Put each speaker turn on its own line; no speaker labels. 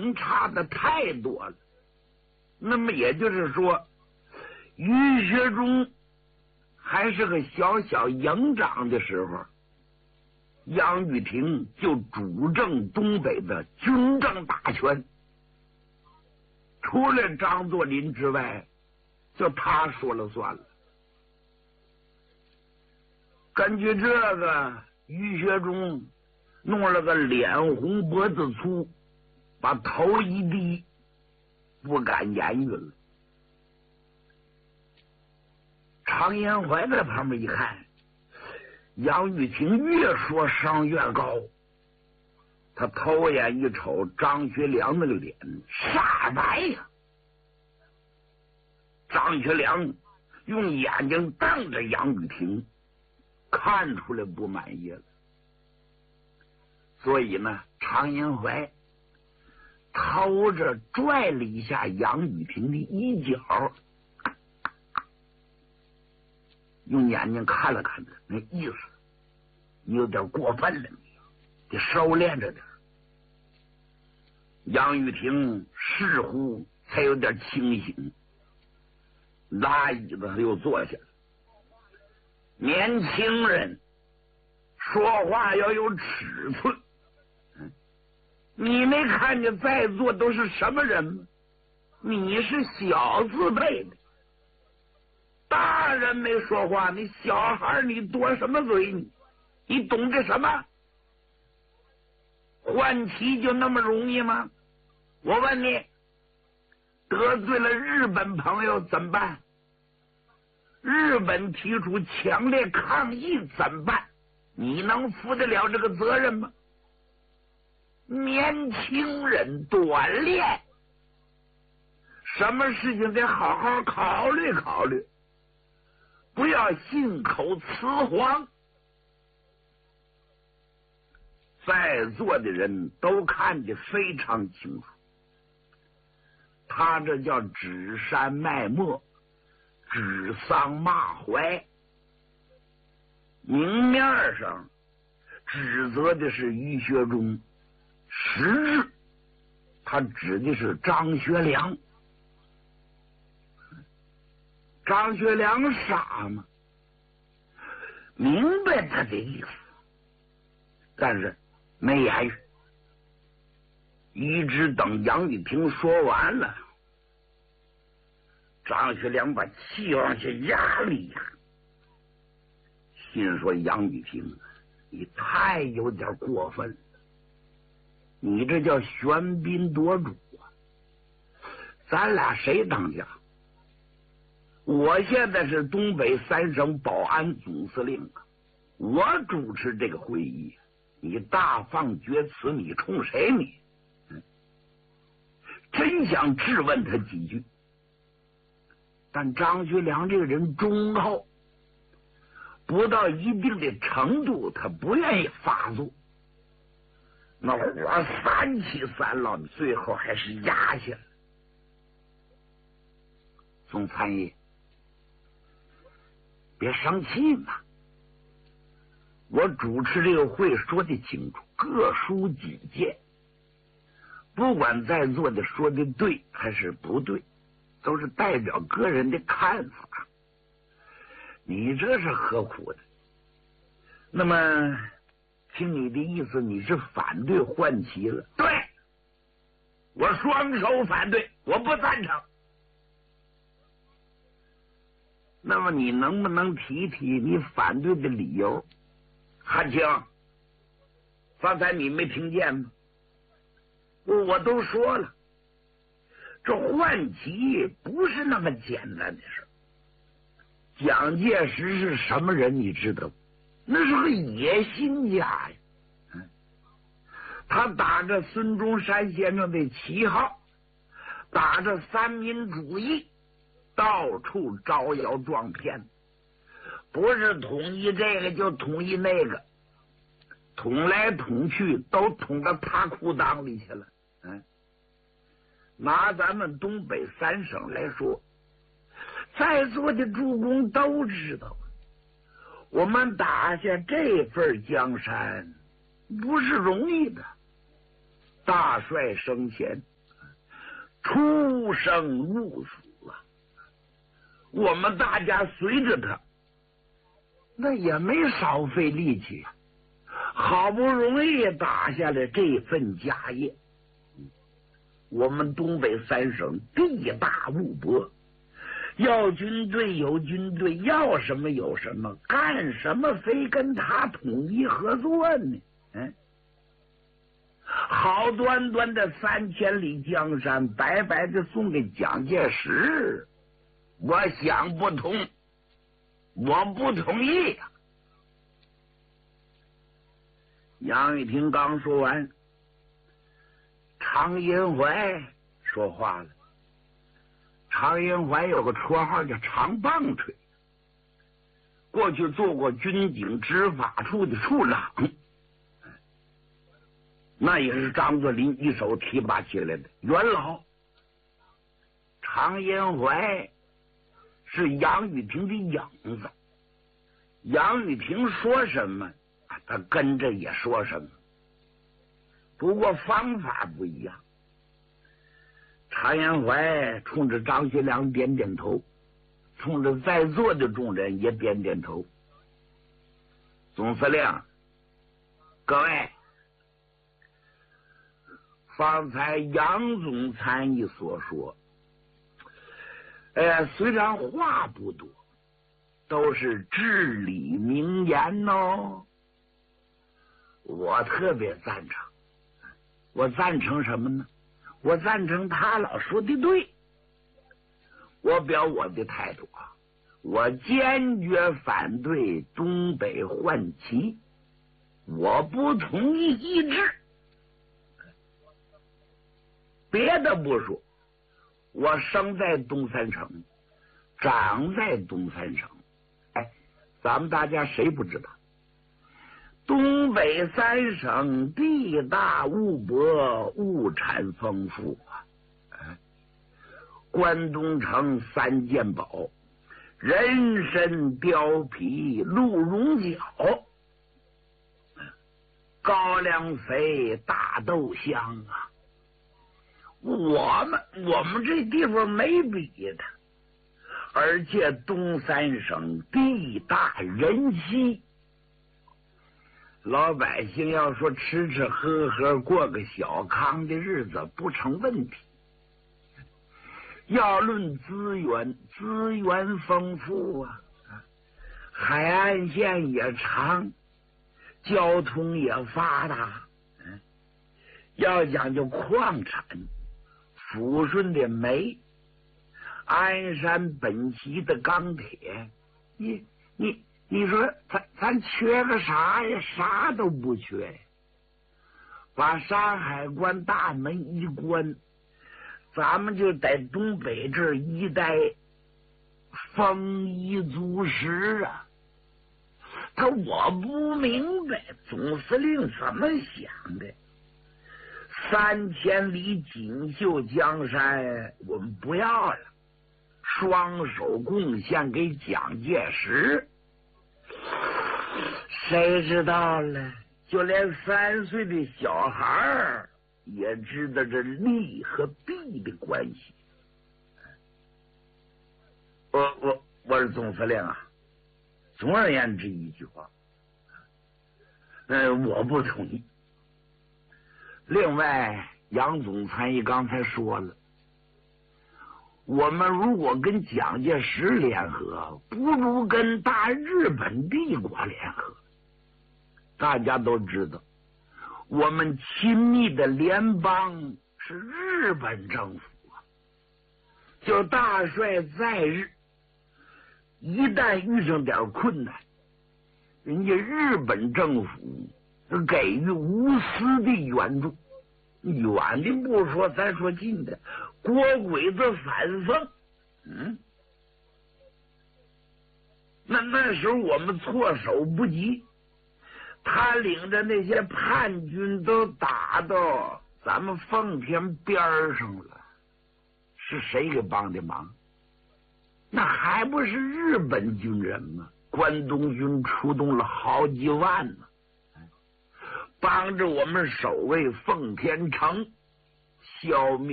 挺差的太多了。那么也就是说，于学忠还是个小小营长的时候，杨玉婷就主政东北的军政大权，除了张作霖之外，就他说了算了。根据这个，于学忠弄了个脸红脖子粗，把头一低，不敢言语了。常延怀在旁边一看，杨玉婷越说声越高，他头眼一瞅张学良那个脸煞白呀。张学良用眼睛瞪着杨玉婷，看出来不满意了。所以呢，常延怀偷着拽了一下杨玉婷的衣角，用眼睛看了看他，那意思你有点过分了，你得收敛着点。杨玉婷似乎才有点清醒，拉椅子又坐下了。年轻人说话要有尺寸，你没看见在座都是什么人吗？你是小字辈的，大人没说话，你小孩你多什么嘴？你懂这什么？换妻就那么容易吗？我问你，得罪了日本朋友怎么办？日本提出强烈抗议怎么办？你能负得了这个责任吗？年轻人短练，什么事情得好好考虑考虑，不要信口雌黄。在座的人都看得非常清楚，他这叫指山卖墨，指桑骂槐。明面上指责的是于学忠，实质他指的是张学良。张学良傻吗？明白他的意思，但是没言语，一直等杨玉婷说完了，张学良把气往下压了一压，心说杨玉婷，你太有点过分了，你这叫喧宾夺主啊！咱俩谁当家？我现在是东北三省保安总司令啊，我主持这个会议，你大放厥词，你冲谁你？真想质问他几句，但张学良这个人忠厚，不到一定的程度，他不愿意发作，那火三起三落，最后还是压下了。总参议，别生气嘛，我主持这个会说的清楚，各抒己见，不管在座的说的对还是不对，都是代表个人的看法。你这是何苦的？那么听你的意思，你是反对换旗了？对，我双手反对，我不赞成。那么你能不能提提你反对的理由？汉卿，刚才你没听见吗？我都说了，这换旗不是那么简单的事。蒋介石是什么人你知道？那是个野心家呀！他打着孙中山先生的旗号，打着三民主义，到处招摇撞骗，不是统一这个就统一那个，捅来捅去都捅到他裤裆里去了。拿咱们东北三省来说，在座的诸公都知道，我们打下这份江山不是容易的。大帅生前出生入死啊！我们大家随着他，那也没少费力气啊，好不容易打下来这份家业。我们东北三省地大物博，要军队有军队，要什么有什么，干什么非跟他统一合作呢？好端端的3000里江山，白白的送给蒋介石，我想不通，我不同意呀！杨玉婷刚说完，常荫怀说话了。常荫怀有个绰号叫长棒槌，过去做过军警执法处的处长，那也是张作霖一手提拔起来的元老。常荫怀是杨玉婷的影子，杨玉婷说什么他跟着也说什么，不过方法不一样。常荫怀冲着张学良点点头，冲着在座的众人也点点头。总司令，各位，方才杨总参议所说，虽然话不多，都是至理名言哦。我特别赞成，我赞成什么呢？我赞成他老说的对。我表我的态度啊，我坚决反对东北换旗，我不同意易帜。别的不说，我生在东三省，长在东三省，咱们大家谁不知道？东北三省地大物博，物产丰富啊！关东城3件宝，人参、貂皮、鹿茸角，高粱肥，大豆香啊！我们这地方没比的，而且东三省地大人稀。老百姓要说吃吃喝喝过个小康的日子不成问题。要论资源丰富啊，海岸线也长，交通也发达。要讲究矿产，抚顺的煤，鞍山本溪的钢铁，你说咱缺个啥呀？啥都不缺。把山海关大门一关，咱们就在东北这一带丰衣足食啊！我不明白总司令怎么想的。3000里锦绣江山我们不要了，双手贡献给蒋介石。谁知道了？就连3岁的小孩也知道这利和弊的关系。我是总司令啊。总而言之一句话，我不同意。另外，杨总参议刚才说了，我们如果跟蒋介石联合，不如跟大日本帝国联合。大家都知道，我们亲密的联邦是日本政府啊。就大帅在日，一旦遇上点困难，人家日本政府给予无私的援助。远的不说，咱说近的，国鬼子反奉，那时候我们措手不及。他领着那些叛军都打到咱们奉天边上了，是谁给帮的忙？那还不是日本军人吗？关东军出动了好几万呢，帮着我们守卫奉天城，消灭